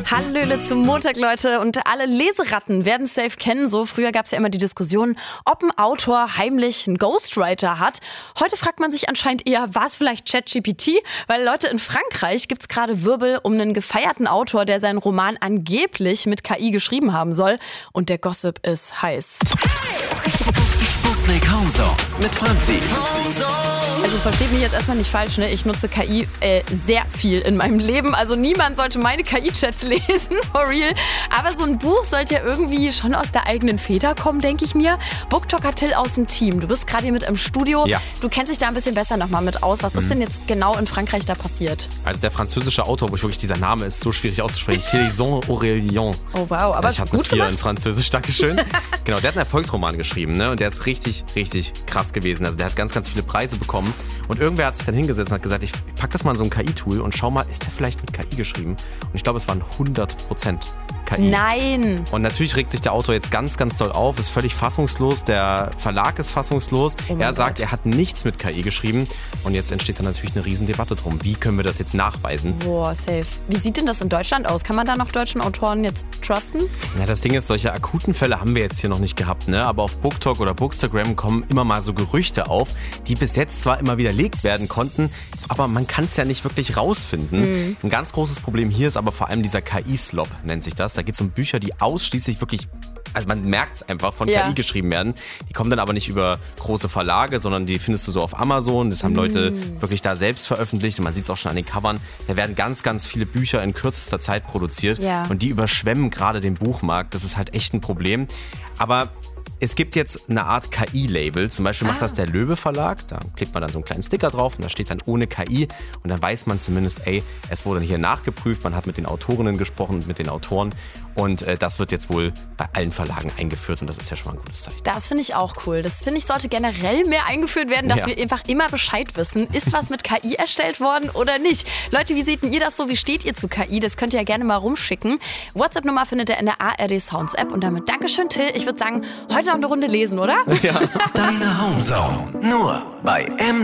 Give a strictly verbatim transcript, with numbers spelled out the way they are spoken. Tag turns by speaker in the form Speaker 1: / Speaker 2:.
Speaker 1: Hallöle zum Montag, Leute. Und alle Leseratten werden es safe kennen. So, früher gab es ja immer die Diskussion, ob ein Autor heimlich einen Ghostwriter hat. Heute fragt man sich anscheinend eher, war es vielleicht ChatGPT? Weil, Leute, in Frankreich gibt es gerade Wirbel um einen gefeierten Autor, der seinen Roman angeblich mit K I geschrieben haben soll. Und der Gossip ist heiß.
Speaker 2: Sputnik Homezone mit Franzi.
Speaker 1: Also versteht mich jetzt erstmal nicht falsch, ne? Ich nutze K I äh, sehr viel in meinem Leben. Also niemand sollte meine K I-Chats lesen, for real. Aber so ein Buch sollte ja irgendwie schon aus der eigenen Feder kommen, denke ich mir. Booktalker Till aus dem Team, du bist gerade hier mit im Studio.
Speaker 3: Ja.
Speaker 1: Du kennst dich da ein bisschen besser nochmal mit aus. Was mhm. ist denn jetzt genau in Frankreich da passiert?
Speaker 3: Also der französische Autor, wo ich wirklich, dieser Name ist so schwierig auszusprechen, Téléson Aurélien.
Speaker 1: Oh wow, aber
Speaker 3: ich habe
Speaker 1: gut
Speaker 3: eine vier
Speaker 1: gemacht.
Speaker 3: in Französisch, dankeschön. Genau, der hat einen Erfolgsroman geschrieben, ne? Und der ist richtig, richtig krass gewesen. Also der hat ganz, ganz viele Preise bekommen. Und irgendwer hat sich dann hingesetzt und hat gesagt, ich pack das mal in so ein K I-Tool und schau mal, ist der vielleicht mit K I geschrieben? Und ich glaube, es waren hundert Prozent K I.
Speaker 1: Nein!
Speaker 3: Und natürlich regt sich der Autor jetzt ganz, ganz doll auf, ist völlig fassungslos, der Verlag ist fassungslos.
Speaker 1: Oh
Speaker 3: er sagt,
Speaker 1: Gott.
Speaker 3: er hat nichts mit K I geschrieben. Und jetzt entsteht dann natürlich eine riesen Debatte drum. Wie können wir das jetzt nachweisen?
Speaker 1: Boah, safe. Wie sieht denn das in Deutschland aus? Kann man da noch deutschen Autoren jetzt trusten?
Speaker 3: Ja, das Ding ist, solche akuten Fälle haben wir jetzt hier noch nicht gehabt, ne? Aber auf BookTok oder Bookstagram kommen immer mal so Gerüchte auf, die bis jetzt zwar immer widerlegt werden konnten, aber man kann es ja nicht wirklich rausfinden. Mhm. Ein ganz großes Problem hier ist aber vor allem dieser K I-Slop, nennt sich das. Da geht es um Bücher, die ausschließlich wirklich, also man merkt es einfach, von ja. K I geschrieben werden. Die kommen dann aber nicht über große Verlage, sondern die findest du so auf Amazon. Das haben mm. Leute wirklich da selbst veröffentlicht und man sieht es auch schon an den Covern. Da werden ganz, ganz viele Bücher in kürzester Zeit produziert
Speaker 1: ja.
Speaker 3: und die überschwemmen gerade den Buchmarkt. Das ist halt echt ein Problem. Aber es gibt jetzt eine Art K I-Label, zum Beispiel macht ah. das der Löwe Verlag, da klebt man dann so einen kleinen Sticker drauf und da steht dann ohne K I und dann weiß man zumindest, ey, es wurde hier nachgeprüft, man hat mit den Autorinnen gesprochen, mit den Autoren und äh, das wird jetzt wohl bei allen Verlagen eingeführt und das ist ja schon mal ein gutes Zeichen.
Speaker 1: Das finde ich auch cool. Das finde ich sollte generell mehr eingeführt werden, dass ja. wir einfach immer Bescheid wissen, ist was mit K I erstellt worden oder nicht. Leute, wie seht denn ihr das so? Wie steht ihr zu K I? Das könnt ihr ja gerne mal rumschicken. WhatsApp-Nummer findet ihr in der A R D Sounds App und damit Dankeschön, Till. Ich würde sagen, heute noch eine Runde lesen, oder?
Speaker 3: Ja.
Speaker 2: Deine Homezone. Nur bei M